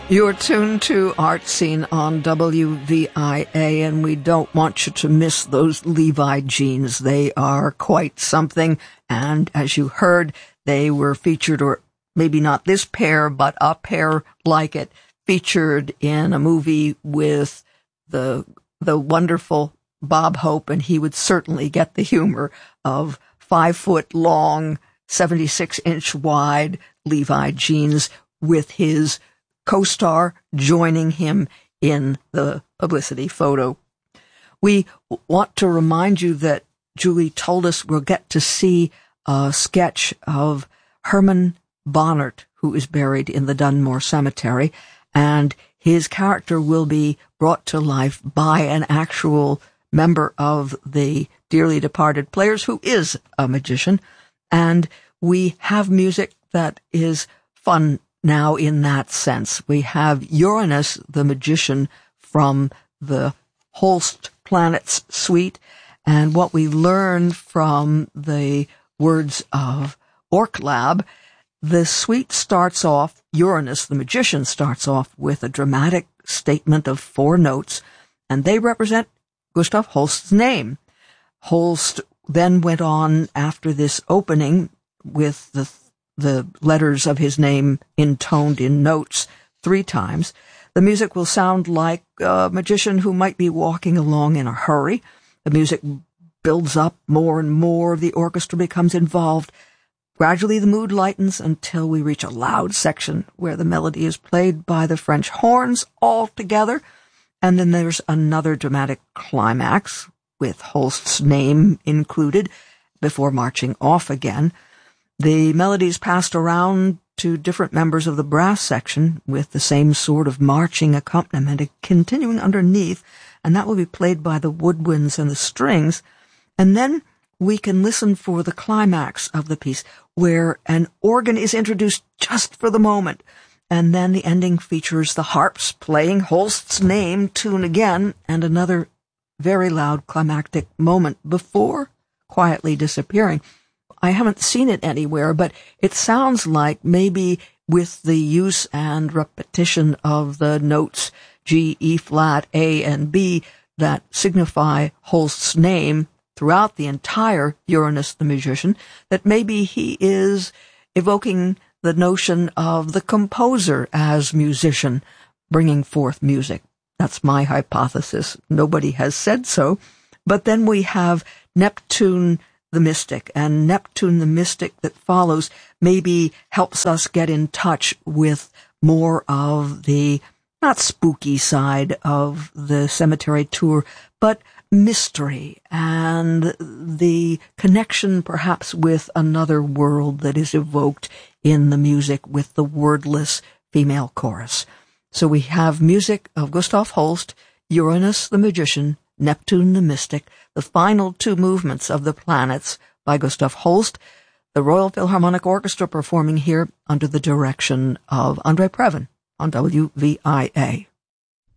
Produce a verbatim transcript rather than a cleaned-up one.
You're tuned to Art Scene on W V I A, and we don't want you to miss those Levi jeans. They are quite something, and as you heard, they were featured, or maybe not this pair, but a pair like it, featured in a movie with the the wonderful Bob Hope, and he would certainly get the humor of five-foot-long, seventy-six inch wide Levi jeans with his co-star joining him in the publicity photo. We want to remind you that Julie told us we'll get to see a sketch of Herman Bonnert, who is buried in the Dunmore Cemetery, and his character will be brought to life by an actual member of the dearly departed Players, who is a magician, and we have music that is fun now in that sense. We have Uranus, the magician, from the Holst Planets Suite, and what we learn from the words of Orc Lab, the suite starts off, Uranus, the magician, starts off with a dramatic statement of four notes, and they represent Gustav Holst's name. Holst then went on after this opening with the the letters of his name intoned in notes three times. The music will sound like a magician who might be walking along in a hurry. The music builds up more and more. The orchestra becomes involved. Gradually the mood lightens until we reach a loud section where the melody is played by the French horns all together. And then there's another dramatic climax with Holst's name included before marching off again. The melodies passed around to different members of the brass section with the same sort of marching accompaniment continuing underneath, and that will be played by the woodwinds and the strings. And then we can listen for the climax of the piece, where an organ is introduced just for the moment, and then the ending features the harps playing Holst's name tune again, and another very loud climactic moment before quietly disappearing. I haven't seen it anywhere, but it sounds like maybe with the use and repetition of the notes G, E flat, A, and B that signify Holst's name throughout the entire Uranus the Magician, that maybe he is evoking the notion of the composer as musician, bringing forth music. That's my hypothesis. Nobody has said so. But then we have Neptune the Mystic, and Neptune the Mystic that follows maybe helps us get in touch with more of the, not spooky side of the cemetery tour, but mystery and the connection perhaps with another world that is evoked in the music with the wordless female chorus. So we have music of Gustav Holst, Uranus the Magician, Neptune the Mystic, the final two movements of the planets by Gustav Holst, the Royal Philharmonic Orchestra performing here under the direction of Andre Previn on W V I A.